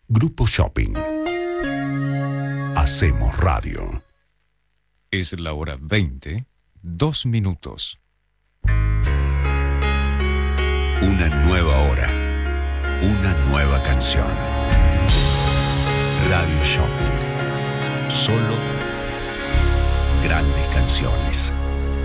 Grupo Shopping. Hacemos radio. Es la hora 20, 2 minutos. Una nueva hora. Una nueva canción. Radio Shopping. Solo grandes canciones.